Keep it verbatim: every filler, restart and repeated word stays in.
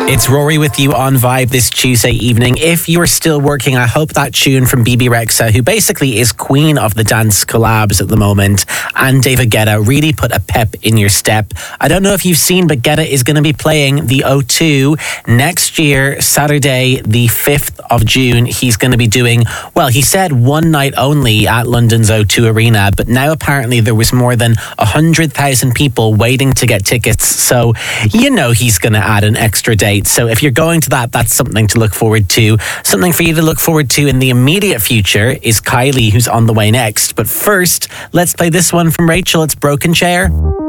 It's Rory with you on Vibe this Tuesday evening. If you're still working, I hope that tune from B B Rexa, who basically is queen of the dance collabs at the moment, and David Guetta really put a pep in your step. I don't know if you've seen, but Guetta is going to be playing the O two next year, Saturday, the fifth of June. He's going to be doing, well, he said one night only at London's O two Arena, but now apparently there was more than one hundred thousand people waiting to get tickets. So, you know, he's going to add an extra date. So if you're going to that, that's something to look forward to. Something for you to look forward to in the immediate future is Kylie, who's on the way next. But first, let's play this one from Rachel. It's Broken Chair.